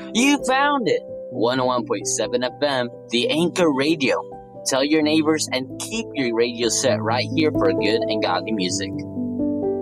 You found it! 101.7 FM, the Anchor Radio. Tell your neighbors and keep your radio set right here for good and godly music.